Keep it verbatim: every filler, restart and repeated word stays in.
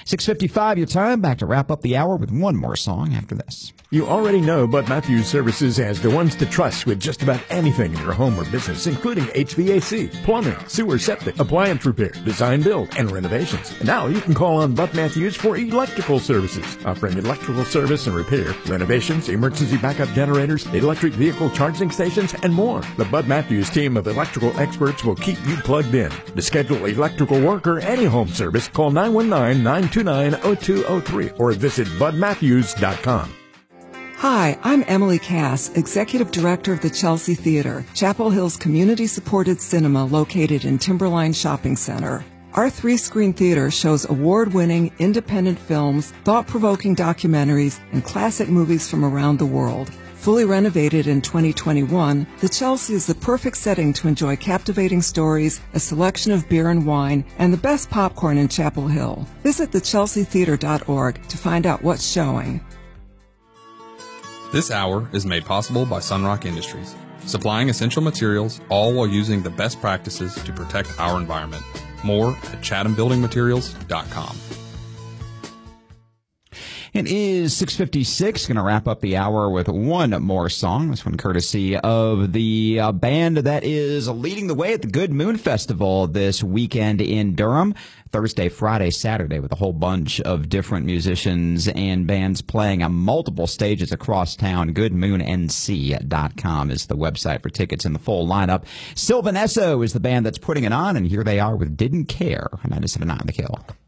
six fifty-five your time. Back to wrap up the hour with one more song after this. You already know Bud Matthews Services has the ones to trust with just about anything in your home or business, including H V A C, plumbing, sewer, septic, appliance repair, design build, and renovations. And now you can call on Bud Matthews for electrical services, offering electrical service and repair, renovations, emergency backup generators, electric vehicle charging stations, and more. The Bud Matthews team of electrical experts will keep you plugged in. To schedule electrical work or any home service, call nine one nine, nine two nine, zero two zero three or visit bud matthews dot com. Hi, I'm Emily Cass, Executive Director of the Chelsea Theater, Chapel Hill's community-supported cinema located in Timberline Shopping Center. Our three-screen theater shows award-winning independent films, thought-provoking documentaries, and classic movies from around the world. Fully renovated in twenty twenty-one, the Chelsea is the perfect setting to enjoy captivating stories, a selection of beer and wine, and the best popcorn in Chapel Hill. Visit the chelsea theater dot org to find out what's showing. This hour is made possible by Sunrock Industries, supplying essential materials, all while using the best practices to protect our environment. More at chatham building materials dot com. It is six fifty-six. Going to wrap up the hour with one more song. This one courtesy of the uh, band that is leading the way at the Good Moon Festival this weekend in Durham. Thursday, Friday, Saturday, with a whole bunch of different musicians and bands playing on multiple stages across town. good moon n c dot com is the website for tickets and the full lineup. Sylvan Esso is the band that's putting it on, and here they are with Didn't Care on ninety-seven point nine The Kill.